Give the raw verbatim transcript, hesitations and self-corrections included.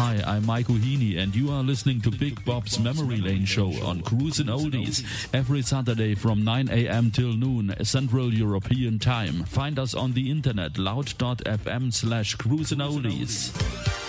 Hi, I'm Michael Heaney, and you are listening to Big Bob's Memory Lane show on Cruisin' Oldies every Saturday from nine a.m. till noon Central European Time. Find us on the internet loud dot f m slash Cruisin' Oldies.